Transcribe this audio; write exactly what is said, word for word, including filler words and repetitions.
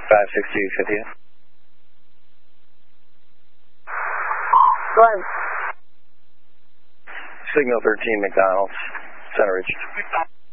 five six two fiftieth. Glenn. Signal thirteen McDonald's, Center Ridge.